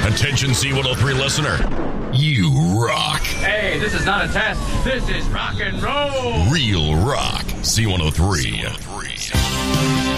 Attention C103 listener. You rock. Hey, this is not a test. This is rock and roll. Real rock. C103.